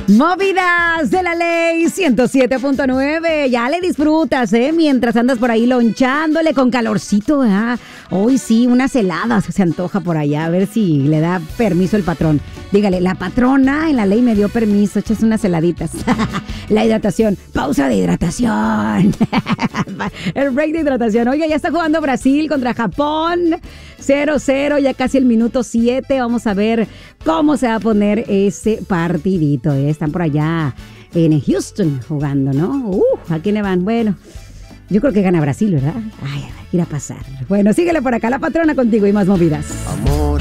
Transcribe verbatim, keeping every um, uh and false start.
Movidas de la ley ciento siete punto nueve. Ya le disfrutas, ¿eh? Mientras andas por ahí lonchándole con calorcito, ¿eh? Hoy sí, unas heladas se antoja por allá. A ver si le da permiso el patrón. Dígale, la patrona en la ley me dio permiso. Echas unas heladitas. La hidratación. Pausa de hidratación. El break de hidratación. Oiga, ya está jugando Brasil contra Japón. cero cero, ya casi el minuto siete. Vamos a ver cómo se va a poner ese partidito. ¿eh? Están por allá en Houston jugando, ¿no? Uh, ¿a quién le van? Bueno, yo creo que gana Brasil, ¿verdad? Ay, a ver, irá a pasar. Bueno, síguele por acá la patrona contigo y más movidas. Amor.